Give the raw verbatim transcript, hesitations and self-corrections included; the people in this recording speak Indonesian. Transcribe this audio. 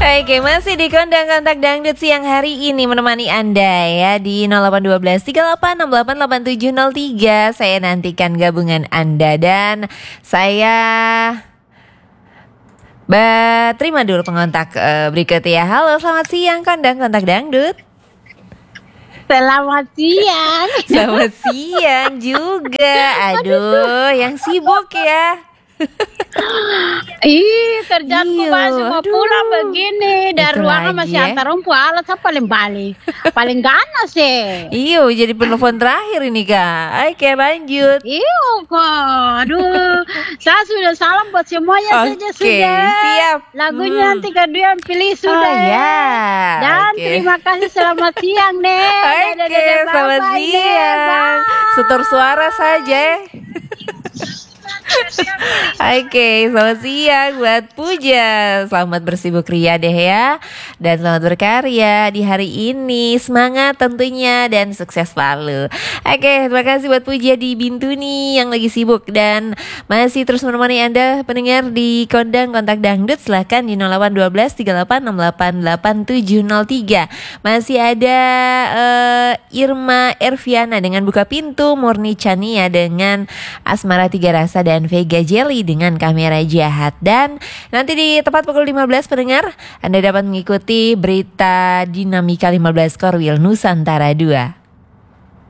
Oke, masih di Kondang Kontak Dangdut siang hari ini menemani Anda ya di nol delapan satu dua tiga delapan enam delapan delapan tujuh nol tiga. Saya nantikan gabungan Anda dan saya Ba, terima dulu pengontak uh, berikut ya. Halo, selamat siang Kondang Kontak Dangdut. Selamat siang. Selamat siang juga. Aduh, yang sibuk ya. Ih, kerjaanku Iya, masih mau aduh. pulang begini. Dan Itu ruangan lagi masih ya. antar rumput alat apa paling balik. Paling ganas sih. Iyo, jadi penelpon terakhir ini Kak. Oke, lanjut. Iyo kok. Aduh, saya sudah salam buat semuanya saja Oke, sudah. siap. Lagunya Hmm. nanti kedua yang pilih sudah. Oh ya. Dan Oke. terima kasih, selamat siang nih. Oke, selamat siang. Setor suara saja. Oke, selamat siang buat Puja. Selamat bersibuk ria deh ya. Dan selamat berkarya di hari ini. Semangat tentunya dan sukses selalu. Oke, terima kasih buat Puja di Bintuni yang lagi sibuk. Dan masih terus menemani Anda pendengar di Kondang Kontak Dangdut. Silahkan di nol delapan satu dua tiga delapan enam delapan delapan tujuh nol tiga. Masih ada uh, Irma Erviana dengan Buka Pintu, Murni Chania dengan Asmara Tiga Rasa dan Vega Jelly dengan Kamera Jahat. Dan nanti di tepat pukul lima belas pendengar, Anda dapat mengikuti berita Dinamika lima belas Korwil Nusantara dua.